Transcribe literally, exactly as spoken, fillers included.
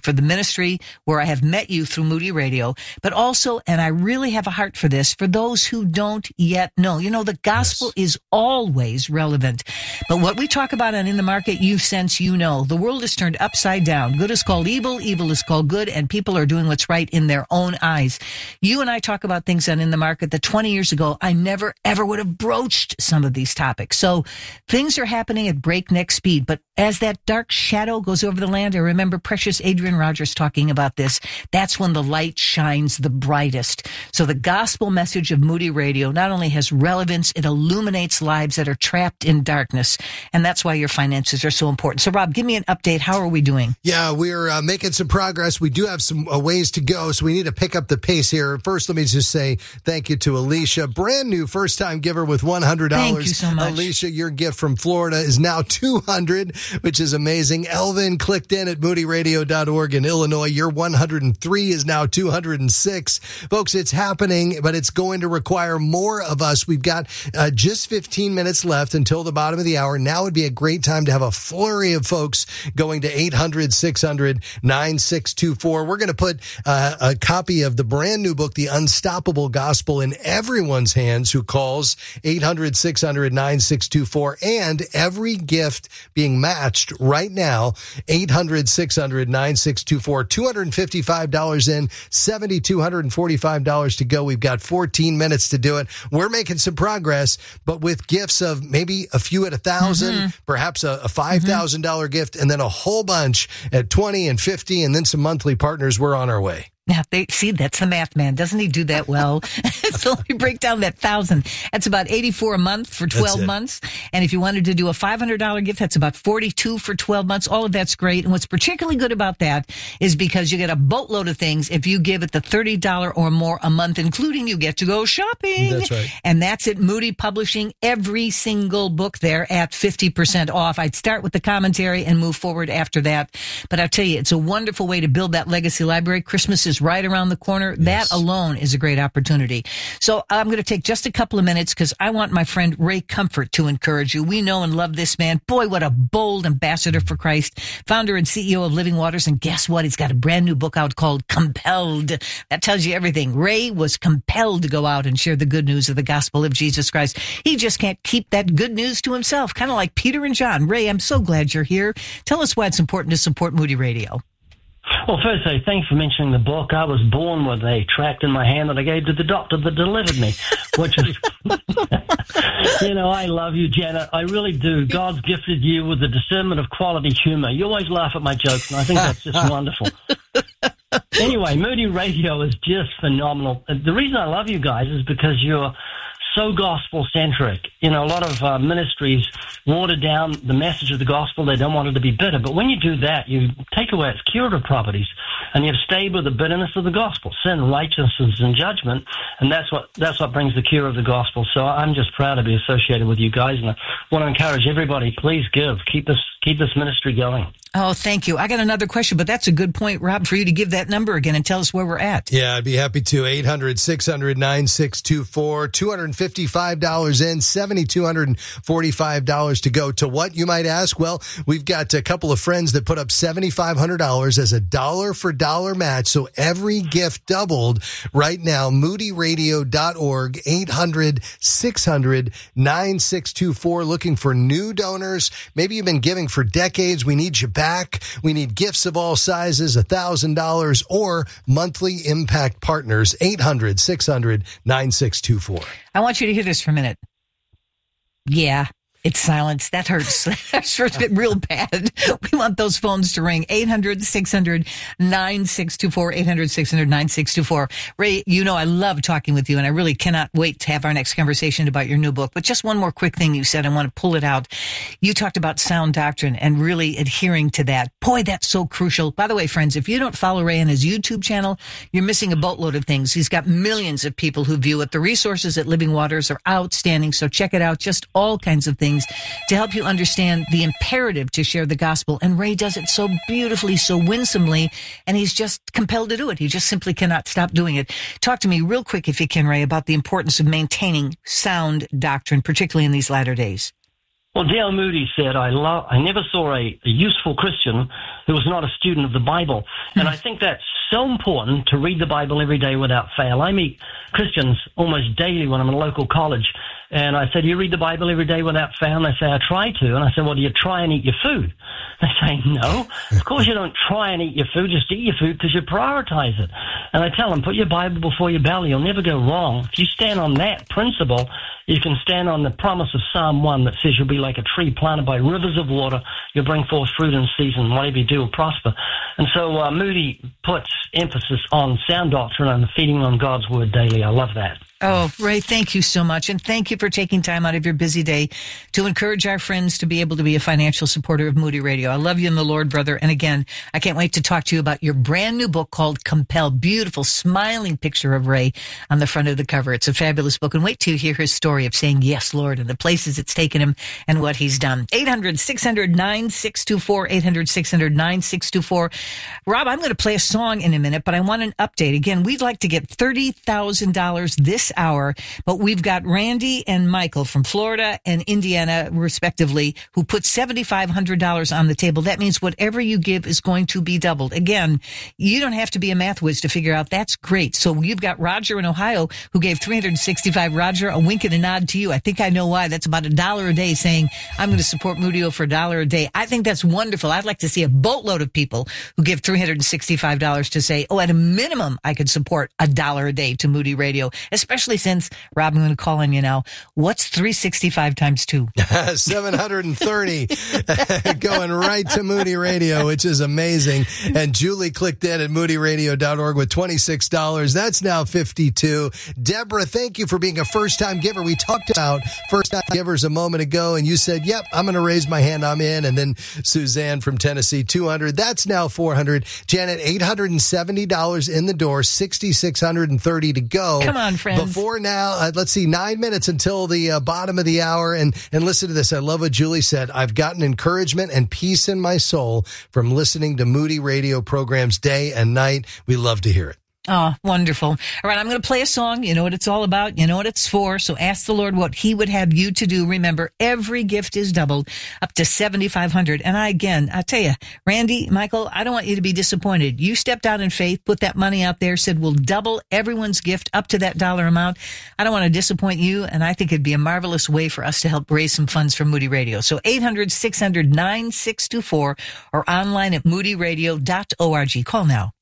for the ministry where I have met you through Moody Radio, but also, and I really have a heart for this, for those who don't yet know. You know, the gospel yes. is always relevant. But what we talk about on In the Market, you sense, you know, the world is turned upside down. Good is called evil, evil is called good, and people are doing what's right in their own eyes. You and I talk about things on In the Market that twenty years ago, I never, ever would have broached some of these topics. So things are happening at breakneck speed. But as that dark shadow goes over the land, I remember precious Adrian Rogers talking about this. That's when the light shines the brightest. So the gospel message of Moody Radio not only has relevance, it illuminates lives that are trapped in darkness. And that's why your finances are so important. So, Rob, give me an update. How are we doing? Yeah, we're uh, making some progress. We do have some uh, ways to go, so we need to pick up the pace here. First, let me just say thank you to Alicia, brand new first-time giver with one hundred dollars. Thank you so much. Alicia, your gift from Florida is now two hundred dollars, which is amazing. Elvin clicked in at moody radio dot org in Illinois. Your one hundred three is now two hundred six. Folks, it's happening, but it's going to require more of us. We've got uh, just fifteen minutes left until the bottom of the hour. Now would be a great time to have a flurry of folks going to eight hundred, six hundred, nine six two four. We're going to put uh, a copy of the brand new book, The Unstoppable Gospel, in everyone's hands who calls eight hundred, six hundred, nine six two four, and every gift being matched right now, eight hundred, six hundred, nine six two four. two hundred fifty-five dollars in, seven thousand two hundred forty-five dollars to go. We've got fourteen minutes to do it. We're making some progress, but with gifts of maybe a few at a thousand, mm-hmm. perhaps a, a five thousand dollars mm-hmm. gift, and then a whole bunch at twenty and fifty, and then some monthly partners, we're on our way. Yeah, they, see, that's the math man. Doesn't he do that well? So let me break down that thousand. That's about eighty-four a month for twelve months. And if you wanted to do a five hundred dollars gift, that's about forty-two for twelve months. All of that's great. And what's particularly good about that is because you get a boatload of things if you give it the thirty dollars or more a month, including you get to go shopping. That's right. And that's at Moody Publishing. Every single book there at fifty percent off. I'd start with the commentary and move forward after that. But I'll tell you, it's a wonderful way to build that legacy library. Christmas is right around the corner. Yes. That alone is a great opportunity. So I'm going to take just a couple of minutes because I want my friend Ray Comfort to encourage you. We know and love this man. Boy, what a bold ambassador for Christ. Founder and C E O of Living Waters. And guess what? He's got a brand new book out called Compelled. That tells you everything. Ray was compelled to go out and share the good news of the gospel of Jesus Christ. He just can't keep that good news to himself, kind of like Peter and John. Ray, I'm so glad you're here. Tell us why it's important to support Moody Radio. Well, firstly, thanks for mentioning the book. I was born with a tract in my hand that I gave to the doctor that delivered me, which is, you know, I love you, Janet. I really do. God's gifted you with the discernment of quality humor. You always laugh at my jokes, and I think that's just wonderful. Anyway, Moody Radio is just phenomenal. The reason I love you guys is because you're so gospel-centric. You know, a lot of uh, ministries water down the message of the gospel. They don't want it to be bitter. But when you do that, you take away its curative properties, and you've stayed with the bitterness of the gospel, sin, righteousness, and judgment. And that's what that's what brings the cure of the gospel. So I'm just proud to be associated with you guys, and I want to encourage everybody, please give. Keep this keep this ministry going. Oh, thank you. I got another question, but that's a good point, Rob, for you to give that number again and tell us where we're at. Yeah, I'd be happy to. eight hundred, six hundred, nine six two four. two hundred fifty-five dollars in, seven thousand two hundred forty-five dollars to go. To what, you might ask? Well, we've got a couple of friends that put up seven thousand five hundred dollars as a dollar-for-dollar match, so every gift doubled right now. moody radio dot org, eight hundred, six hundred, nine six two four. Looking for new donors. Maybe you've been giving for decades. We need you back. Back. We need gifts of all sizes, one thousand dollars, or monthly impact partners, eight hundred, six hundred, nine six two four. I want you to hear this for a minute. Yeah. It's silence. That hurts. That's real bad. We want those phones to ring. eight hundred, six hundred, nine six two four, eight hundred, six hundred, nine six two four. Ray, you know I love talking with you, and I really cannot wait to have our next conversation about your new book. But just one more quick thing you said. I want to pull it out. You talked about sound doctrine and really adhering to that. Boy, that's so crucial. By the way, friends, if you don't follow Ray on his YouTube channel, you're missing a boatload of things. He's got millions of people who view it. The resources at Living Waters are outstanding, so check it out. Just all kinds of things to help you understand the imperative to share the gospel. And Ray does it so beautifully, so winsomely, and he's just compelled to do it. He just simply cannot stop doing it. Talk to me real quick, if you can, Ray, about the importance of maintaining sound doctrine, particularly in these latter days. Well, D L Moody said, I love, I never saw a, a useful Christian who was not a student of the Bible. And I think that's so important to read the Bible every day without fail. I meet Christians almost daily when I'm in a local college. And I said, you read the Bible every day without fail? And they say, I try to. And I said, well, do you try and eat your food? They say, no. Of course you don't try and eat your food. Just eat your food because you prioritize it. And I tell them, put your Bible before your belly. You'll never go wrong. If you stand on that principle, you can stand on the promise of Psalm one that says you'll be like a tree planted by rivers of water. You'll bring forth fruit in season. Whatever you do will prosper. And so uh, Moody puts emphasis on sound doctrine and feeding on God's word daily. I love that. Oh, Ray, thank you so much. And thank you for taking time out of your busy day to encourage our friends to be able to be a financial supporter of Moody Radio. I love you in the Lord, brother. And again, I can't wait to talk to you about your brand new book called Compel. Beautiful, smiling picture of Ray on the front of the cover. It's a fabulous book. And wait till you hear his story of saying, yes, Lord, and the places it's taken him and what he's done. eight hundred, six hundred, nine six two four, eight hundred, six hundred, nine six two four. Rob, I'm going to play a song in a minute, but I want an update. Again, we'd like to get thirty thousand dollars this hour, but we've got Randy and Michael from Florida and Indiana, respectively, who put seven thousand five hundred dollars on the table. That means whatever you give is going to be doubled. Again, you don't have to be a math whiz to figure out that's great. So you've got Roger in Ohio who gave three hundred sixty-five. Roger, a wink and a nod to you. I think I know why. That's about a dollar a day saying, I'm going to support Moodio for a dollar a day. I think that's wonderful. I'd like to see a boatload of people who give three hundred sixty-five dollars to say, oh, at a minimum, I could support a dollar a day to Moody Radio, especially since, Rob, I'm going to call on you now. What's three hundred sixty-five times two? seven hundred thirty going right to Moody Radio, which is amazing. And Julie clicked in at moody radio dot org with twenty-six dollars. That's now fifty-two. Deborah, thank you for being a first-time giver. We talked about first-time givers a moment ago, and you said, yep, I'm going to raise my hand. I'm in. And then Suzanne from Tennessee, two hundred. That's now four hundred. Janet, eight hundred seventy dollars in the door, six thousand six hundred thirty to go. Come on, friends. Before now, uh, let's see, nine minutes until the uh, bottom of the hour. And, and listen to this. I love what Julie said. I've gotten encouragement and peace in my soul from listening to Moody Radio programs day and night. We love to hear it. Oh, wonderful. All right, I'm going to play a song. You know what it's all about. You know what it's for. So ask the Lord what he would have you to do. Remember, every gift is doubled up to seven thousand five hundred dollars. And I, again, I tell you, Randy, Michael, I don't want you to be disappointed. You stepped out in faith, put that money out there, said we'll double everyone's gift up to that dollar amount. I don't want to disappoint you. And I think it'd be a marvelous way for us to help raise some funds for Moody Radio. So eight hundred, six hundred, nine six two four or online at moody radio dot org. Call now.